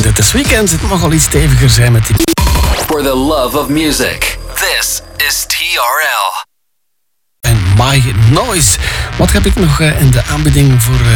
weekend. Het is weekend, het mag al iets steviger zijn met die... For the love of music, this is TRL. En My Noise. Wat heb ik nog in de aanbieding voor...